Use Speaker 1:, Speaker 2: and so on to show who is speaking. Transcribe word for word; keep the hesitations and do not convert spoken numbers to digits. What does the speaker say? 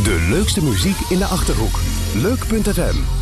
Speaker 1: De leukste muziek in de Achterhoek. Leuk punt f m